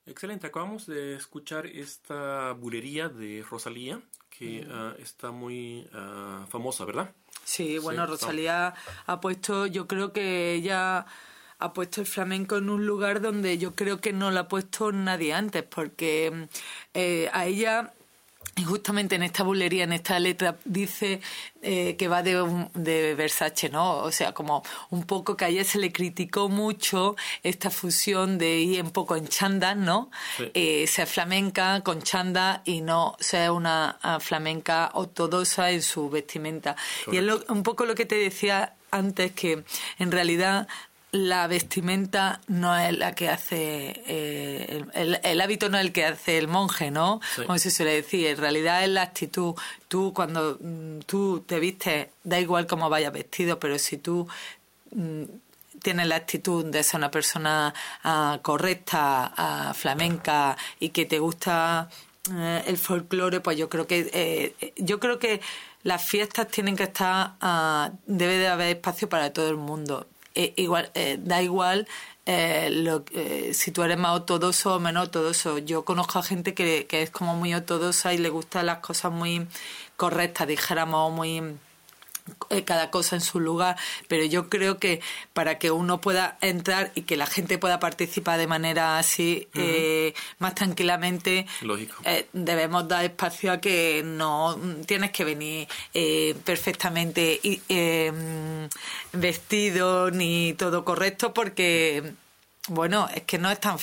Excelente, acabamos de escuchar esta bulería de Rosalía, que está muy famosa, ¿verdad? Sí, bueno, Sí, Rosalía ha puesto, yo creo que ella ha puesto el flamenco en un lugar donde yo creo que no lo ha puesto nadie antes, porque a ella, y justamente en esta bulería, en esta letra, dice que va de Versace, ¿no? O sea, como un poco que a ella se le criticó mucho esta fusión de ir un poco en chándal, ¿no? sí, Ser flamenca con chándal y no ser una flamenca ortodoxa en su vestimenta. Y es correcto. un poco lo que te decía antes, que en realidad la vestimenta no es la que hace el hábito, no es el que hace el monje, ¿no? Sí, Como se suele decir, en realidad es la actitud. Tú cuando tú te vistes, da igual cómo vayas vestido, pero si tú tienes la actitud de ser una persona correcta, flamenca, y que te gusta el folclore, pues yo creo que las fiestas tienen que estar, debe de haber espacio para todo el mundo. Da igual si tú eres más ortodoxo o menos ortodoxo. Yo conozco a gente que es como muy ortodoxa y le gustan las cosas muy correctas, dijéramos, muy cada cosa en su lugar, pero yo creo que para que uno pueda entrar y que la gente pueda participar de manera así más tranquilamente, lógico. debemos dar espacio a que no tienes que venir perfectamente vestido ni todo correcto, porque bueno, es que no es tan